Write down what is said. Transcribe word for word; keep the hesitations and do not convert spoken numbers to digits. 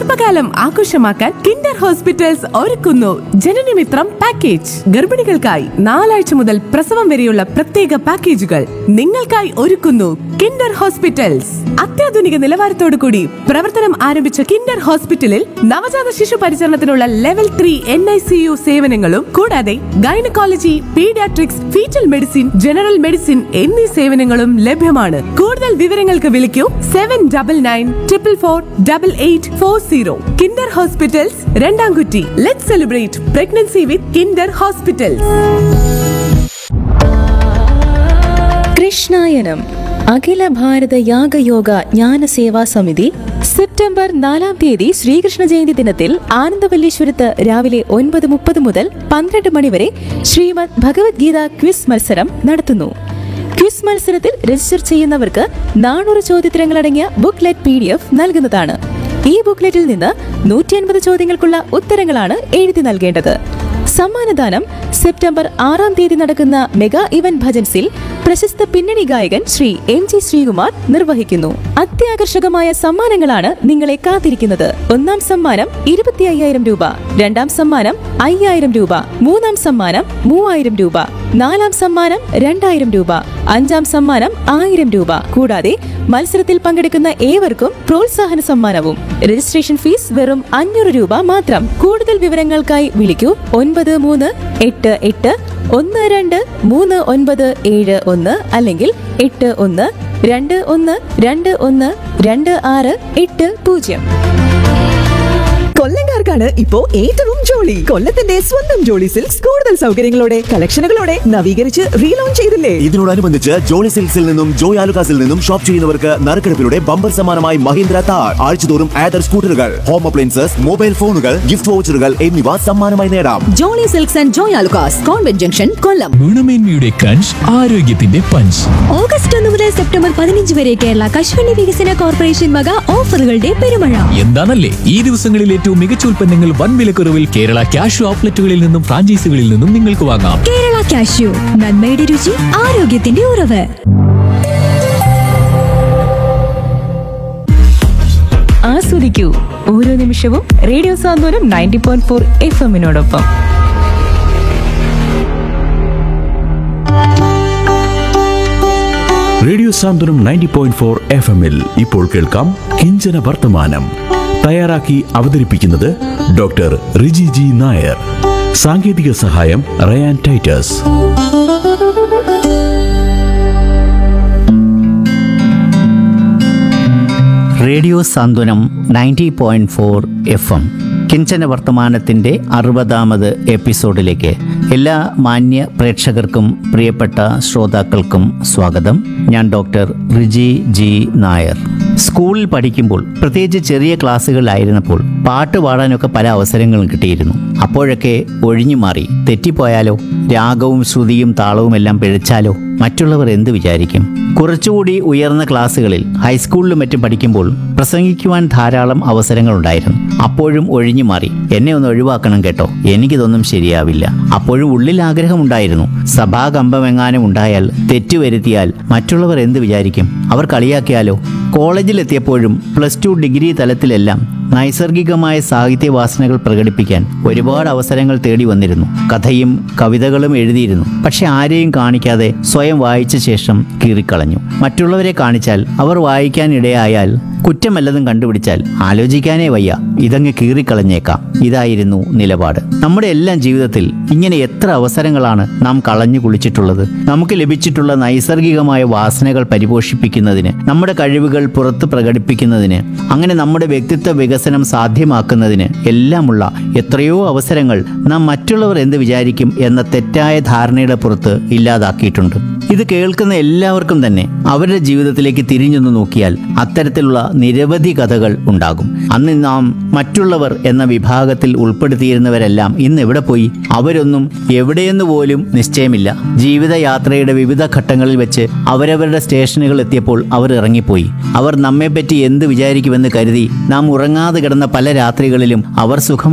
ഗർഭകാലം ആഘോഷമാക്കാൻ Kinder hospitals ഒരുക്കുന്നു ജനനമിത്രം പാക്കേജ്. ഗർഭിണികൾക്കായി നാലാഴ്ച മുതൽ പ്രസവം വരെയുള്ള പ്രത്യേക പാക്കേജുകൾ നിങ്ങൾക്കായി ഒരുക്കുന്നു കിൻഡർ ഹോസ്പിറ്റൽസ്. അത്യാധുനിക നിലവാരത്തോടു കൂടി പ്രവർത്തനം ആരംഭിച്ച കിൻഡർ ഹോസ്പിറ്റലിൽ നവജാത ശിശു പരിചരണത്തിനുള്ള level three N I C U സേവനങ്ങളും കൂടാതെ gynaecology, paediatrics, fetal medicine, general medicine എന്നീ സേവനങ്ങളും ലഭ്യമാണ്. കൂടുതൽ വിവരങ്ങൾക്ക് വിളിക്കൂ seven double nine triple four double eight four zero. Kinder hospitals, രണ്ടാംകുറ്റി. Let celebrate pregnancy വിത്ത് കിൻഡർ ഹോസ്പിറ്റൽസ്. കൃഷ്ണായനം അഖില ഭാരത യാഗയോഗ ജ്ഞാന സേവാ സമിതി സെപ്റ്റംബർ നാലാം തീയതി ശ്രീകൃഷ്ണ ജയന്തി ദിനത്തിൽ ആനന്ദവല്ലീശ്വരത്ത് രാവിലെ ഒൻപത് മുപ്പത് മുതൽ പന്ത്രണ്ട് മണിവരെ ശ്രീമദ് ഭഗവത്ഗീത ക്വിസ് മത്സരം നടത്തുന്നു. ക്വിസ് മത്സരത്തിൽ രജിസ്റ്റർ ചെയ്യുന്നവർക്ക് നാനൂറ് ചോദ്യോത്തരങ്ങളടങ്ങിയ ബുക്ക്ലെറ്റ് പി ഡി എഫ് നൽകുന്നതാണ്. ഈ ബുക്ക്ലെറ്റിൽ നിന്ന് നൂറ്റി അൻപത് ചോദ്യങ്ങൾക്കുള്ള ഉത്തരങ്ങളാണ് എഴുതി നൽകേണ്ടത്. സമ്മാനദാനം സെപ്റ്റംബർ ആറാം തീയതി നടക്കുന്ന മെഗാ ഇവന്റ് ഭജൻസിൽ പ്രശസ്ത പിന്നണി ഗായകൻ ശ്രീ എം ജി ശ്രീകുമാർ നിർവഹിക്കുന്നു. അത്യാകർഷകമായ സമ്മാനങ്ങളാണ് നിങ്ങളെ കാത്തിരിക്കുന്നത്. ഒന്നാം സമ്മാനം ഇരുപത്തി അയ്യായിരം രൂപ, രണ്ടാം സമ്മാനം അയ്യായിരം രൂപ, മൂന്നാം സമ്മാനം മൂവായിരം രൂപ, നാലാം സമ്മാനം രണ്ടായിരം രൂപ, അഞ്ചാം സമ്മാനം ആയിരം രൂപ. കൂടാതെ മത്സരത്തിൽ പങ്കെടുക്കുന്ന ഏവർക്കും പ്രോത്സാഹന സമ്മാനവും. രജിസ്ട്രേഷൻ ഫീസ് വെറും അഞ്ഞൂറ് രൂപ മാത്രം. കൂടുതൽ വിവരങ്ങൾക്കായി വിളിക്കൂ ഒൻപത് മൂന്ന് എട്ട് എട്ട് ഒന്ന് രണ്ട് മൂന്ന് ഒൻപത് ഏഴ് ഒന്ന് അല്ലെങ്കിൽ എട്ട് ഒന്ന് രണ്ട് ഒന്ന് രണ്ട് ഒന്ന് രണ്ട് ആറ് എട്ട് പൂജ്യം. കൊല്ലംകാർക്കാണ് ഇപ്പോ ഏറ്റവും ജോളി. കൊല്ലത്തിന്റെ സ്വന്തം ജോളി സിൽക്സ് കൂടുതൽ സൗകര്യങ്ങളോടെ കളക്ഷനുകളോടെ നവീകരിച്ച് റീലോഞ്ച് ചെയ്തില്ലേ? ഇതിനോടനുബന്ധിച്ച് ജോളി സിൽക്സിൽ നിന്നും ജോയ് ആലുകാസിൽ നിന്നും ഷോപ്പ് ചെയ്യുന്നവർക്ക് നറുക്കെടുപ്പിലൂടെ ബമ്പർ സമ്മാനമായി മഹീന്ദ്ര താർ, ആഴ്ചതോറും ആദർ സ്കൂട്ടറുകൾ, ഹോം അപ്ലയൻസസ്, മൊബൈൽ ഫോണുകൾ, ഗിഫ്റ്റ് വൗച്ചറുകൾ എന്നിവ സമ്മാനമായി നേടാം. Jolly silks and Joy Alukkas, convent junction, Kollam. ഗുണമേന്മയുടെ quench, ആരോഗ്യത്തിന്റെ പഞ്ച്. ഓഗസ്റ്റ് ഒന്ന് മുതൽ സെപ്റ്റംബർ പതിനഞ്ച് വരെ കേരള കശുവണ്ടി വികസന കോർപ്പറേഷൻ വക ഓഫറുകളുടെ പെരുമഴ. എന്താണല്ലേ ഈ ദിവസങ്ങളിൽ ഏറ്റവും മികച്ച ഉൽപ്പന്നങ്ങൾ വൻ വിലക്കുറവിൽ കേരള ക്യാഷ് ഔട്ട്ലെറ്റുകളിൽ നിന്നും ഫ്രാഞ്ചൈസികളിൽ നിന്നും നിങ്ങൾക്ക് വാങ്ങാം. കേരള കാഷ്യൂ, നന്മയുടെ രുചി, ആരോഗ്യത്തിന്റെ ഉറവ്. ആസ്വദിക്കൂ ഓരോ നിമിഷവും റേഡിയോ സാന്ത്വനം ninety point four F എമ്മിനോടൊപ്പം. Radio സാന്ത്വനം നയൻറ്റി പോയിന്റ് ഫോർ എഫ് എമ്മിൽ ഇപ്പോൾ കേൾക്കാം കിഞ്ചന വർത്തമാനം. തയ്യാറാക്കി അവതരിപ്പിക്കുന്നത് ഡോക്ടർ റിജി ജി നായർ. സാങ്കേതിക സഹായം റയാൻ ടൈറ്റസ്. റേഡിയോ സാന്ത്വനം ninety point four F M കിഞ്ചന വർത്തമാനത്തിൻ്റെ അറുപതാമത് എപ്പിസോഡിലേക്ക് എല്ലാ മാന്യ പ്രേക്ഷകർക്കും പ്രിയപ്പെട്ട ശ്രോതാക്കൾക്കും സ്വാഗതം. ഞാൻ ഡോക്ടർ റിജി ജി നായർ. സ്കൂളിൽ പഠിക്കുമ്പോൾ, പ്രത്യേകിച്ച് ചെറിയ ക്ലാസ്സുകളിലായിരുന്നപ്പോൾ പാട്ട് പാടാനൊക്കെ പല അവസരങ്ങളും കിട്ടിയിരുന്നു. അപ്പോഴൊക്കെ ഒഴിഞ്ഞു മാറി തെറ്റിപ്പോയാലോ, രാഗവും ശ്രുതിയും താളവും എല്ലാം പിഴച്ചാലോ മറ്റുള്ളവർ എന്ത് വിചാരിക്കും? കുറച്ചുകൂടി ഉയർന്ന ക്ലാസ്സുകളിൽ, ഹൈസ്കൂളിലും മറ്റും പഠിക്കുമ്പോൾ പ്രസംഗിക്കുവാൻ ധാരാളം അവസരങ്ങളുണ്ടായിരുന്നു. അപ്പോഴും ഒഴിഞ്ഞു മാറി എന്നെ ഒന്ന് ഒഴിവാക്കണം കേട്ടോ, എനിക്കിതൊന്നും ശരിയാവില്ല. അപ്പോഴും ഉള്ളിൽ ആഗ്രഹമുണ്ടായിരുന്നു. സഭാകമ്പമെങ്ങാനും ഉണ്ടായാൽ, തെറ്റുവരുത്തിയാൽ മറ്റുള്ളവർ എന്ത് വിചാരിക്കും? അവർ കളിയാക്കിയാലോ? കോളേജിലെത്തിയപ്പോഴും പ്ലസ് ടു ഡിഗ്രി തലത്തിലെല്ലാം നൈസർഗികമായ സാഹിത്യവാസനകൾ പ്രകടിപ്പിക്കാൻ ഒരുപാട് അവസരങ്ങൾ തേടി വന്നിരുന്നു. കഥയും കവിതകളും എഴുതിയിരുന്നു. പക്ഷെ ആരെയും കാണിക്കാതെ സ്വയം വായിച്ച ശേഷം കീറിക്കളഞ്ഞു. മറ്റുള്ളവരെ കാണിച്ചാൽ, അവർ വായിക്കാൻ ഇടയായാൽ, കുറ്റമല്ലതും കണ്ടുപിടിച്ചാൽ ആലോചിക്കാനേ വയ്യ, ഇതങ്ങ് കീറിക്കളഞ്ഞേക്കാം. ഇതായിരുന്നു നിലപാട്. നമ്മുടെ എല്ലാം ജീവിതത്തിൽ ഇങ്ങനെ എത്ര അവസരങ്ങളാണ് നാം കളഞ്ഞു കുളിച്ചിട്ടുള്ളത്. നമുക്ക് ലഭിച്ചിട്ടുള്ള നൈസർഗികമായ വാസനകൾ പരിപോഷിപ്പിക്കുന്നതിന്, നമ്മുടെ കഴിവുകൾ പുറത്ത് പ്രകടിപ്പിക്കുന്നതിന്, അങ്ങനെ നമ്മുടെ വ്യക്തിത്വ വികസനം സാധ്യമാക്കുന്നതിന് എല്ലാമുള്ള എത്രയോ അവസരങ്ങൾ നാം മറ്റുള്ളവർ എന്ത് വിചാരിക്കും എന്ന തെറ്റായ ധാരണയുടെ പുറത്ത് ഇല്ലാതാക്കിയിട്ടുണ്ട്. ഇത് കേൾക്കുന്ന എല്ലാവർക്കും തന്നെ അവരുടെ ജീവിതത്തിലേക്ക് തിരിഞ്ഞൊന്ന് നോക്കിയാൽ അത്തരത്തിലുള്ള നിരവധി കഥകൾ ഉണ്ടാകും. അന്ന് നാം മറ്റുള്ളവർ എന്ന വിഭാഗത്തിൽ ഉൾപ്പെടുത്തിയിരുന്നവരെല്ലാം ഇന്ന് എവിടെ പോയി? അവരൊന്നും എവിടെയെന്ന് പോലും നിശ്ചയമില്ല. ജീവിതയാത്രയുടെ വിവിധ ഘട്ടങ്ങളിൽ വെച്ച് അവരവരുടെ സ്റ്റേഷനുകൾ എത്തിയപ്പോൾ അവർ ഇറങ്ങിപ്പോയി. അവർ നമ്മെപ്പറ്റി എന്ത് വിചാരിക്കുമെന്ന് കരുതി നാം ഉറങ്ങാതെ കിടന്ന പല രാത്രികളിലും അവർ സുഖം